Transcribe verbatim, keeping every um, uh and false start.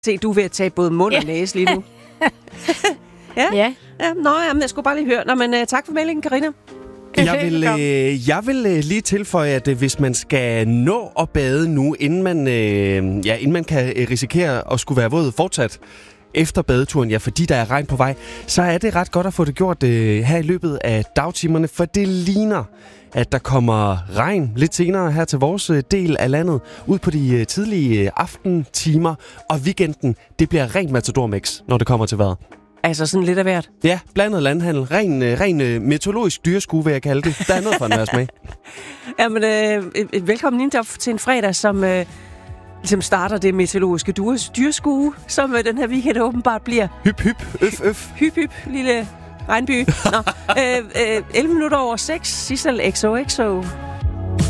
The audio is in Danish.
Se, du er ved at tage både mund og næse lige nu. ja? Ja. ja. Nå, jamen, jeg skulle bare lige høre. Nå, men uh, tak for meldingen, Carina. Jeg vil, øh, jeg vil øh, lige tilføje, at øh, hvis man skal nå at bade nu, inden man, øh, ja, inden man kan øh, risikere at skulle være våd fortsat efter badeturen, ja, fordi der er regn på vej, så er det ret godt at få det gjort øh, her i løbet af dagtimerne, for det ligner, at der kommer regn lidt senere her til vores øh, del af landet, ud på de øh, tidlige øh, aftentimer, og weekenden, det bliver rent matador-mix, når det kommer til vejret. Altså sådan lidt af hvert. Ja, blandet landhandel. Ren, øh, ren øh, meteorologisk dyreskue, vil jeg kalde det. Der er noget for en smag. Jamen, øh, velkommen ind til en fredag, som øh, ligesom starter det meteorologiske dyreskue, som øh, den her weekend åbenbart bliver. Hyp, hyp, øf, øf. Hyp, hyp, lille regnby. Nå, øh, øh, elleve minutter over seks. Sissel X O X O.